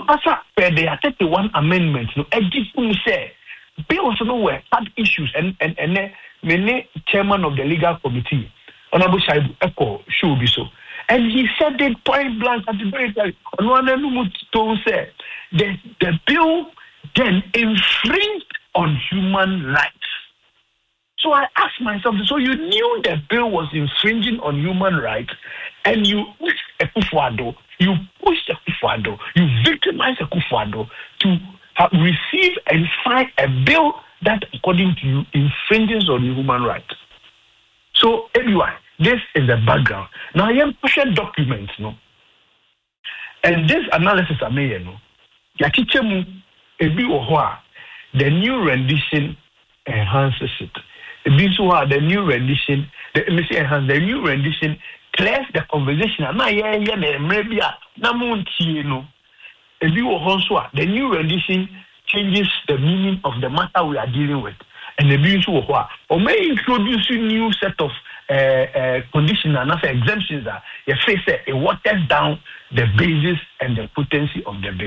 asa per the 31 amendments no ejipum say bills no were had issues and many chairman of the legal committee Honorable Shaibu Eko should be so. And he said it point blank at the very time. On one end, said the bill then infringed on human rights. So I asked myself, so you knew the bill was infringing on human rights, and you pushed Akufo-Addo, you victimized Akufo-Addo to receive and sign a bill that, according to you, infringes on human rights. So anyway, this is the background. Now I am pushing documents, no, and this analysis I made, no, the new rendition enhances it. The new rendition, the new rendition clears the conversation. The new rendition changes the meaning of the matter we are dealing with. And the beauty of what or may introduce a new set of conditions and exemptions that you face it waters down the basis and the potency of the bill.